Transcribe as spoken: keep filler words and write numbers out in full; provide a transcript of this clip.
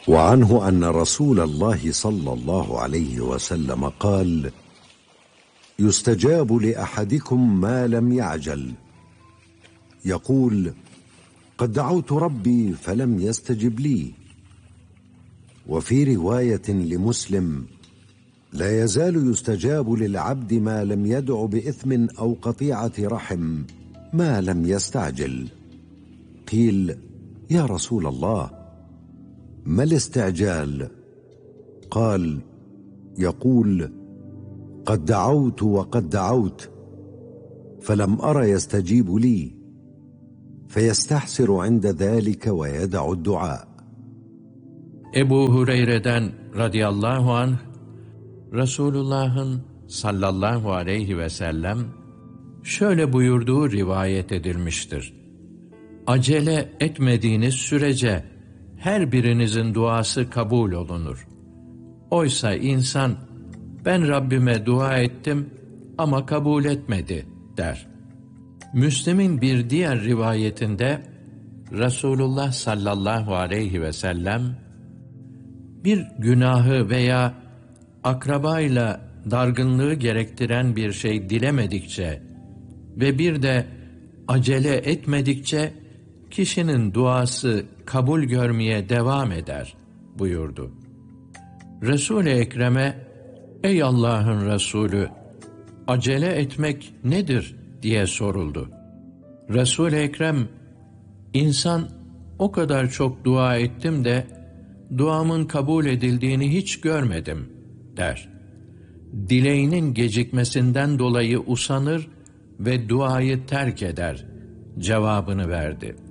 وعنه أن رسول الله صلى الله عليه وسلم قال: يستجاب لأحدكم ما لم يعجل، يقول: قد دعوت ربي فلم يستجب لي. وفي رواية لمسلم: لا يزال يستجاب للعبد ما لم يدع بإثم أو قطيعة رحم ما لم يستعجل. قيل: يا رسول الله، ما الاستعجال؟ قال: يقول: قد دعوت وقد دعوت فلم أر يستجيب لي، فيستحسر عند ذلك ويدع الدعاء. Ebu Hureyre'den radıyallahu anh, Resulullah'ın sallallahu aleyhi ve sellem şöyle buyurduğu rivayet edilmiştir: acele etmediğiniz sürece her birinizin duası kabul olunur. Oysa insan, ben Rabbime dua ettim ama kabul etmedi der. Müslim'in bir diğer rivayetinde Resulullah sallallahu aleyhi ve sellem, bir günahı veya akrabayla dargınlığı gerektiren bir şey dilemedikçe ve bir de acele etmedikçe kişinin duası kabul görmeye devam eder buyurdu. Resul-i Ekrem'e, ey Allah'ın Resulü, acele etmek nedir diye soruldu. Resul-i Ekrem, insan o kadar çok dua ettim de duamın kabul edildiğini hiç görmedim der. Dileğinin gecikmesinden dolayı usanır ve duayı terk eder cevabını verdi.